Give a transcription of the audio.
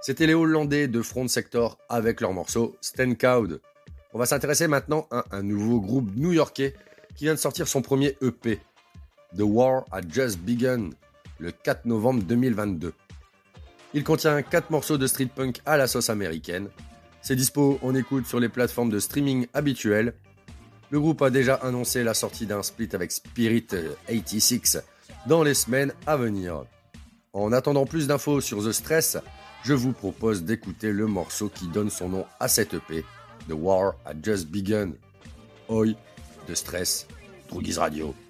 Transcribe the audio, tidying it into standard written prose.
C'était les Hollandais de Front Sector avec leur morceau Stenkoud. On va s'intéresser maintenant à un nouveau groupe new-yorkais qui vient de sortir son premier EP, The War Had Just Begun, le 4 novembre 2022. Il contient 4 morceaux de street punk à la sauce américaine. C'est dispo, on écoute sur les plateformes de streaming habituelles. Le groupe a déjà annoncé la sortie d'un split avec Spirit 86 dans les semaines à venir. En attendant plus d'infos sur The Stress, je vous propose d'écouter le morceau qui donne son nom à cette EP, The War Had Just Begun. Oi, The Stress, Droogies Radio.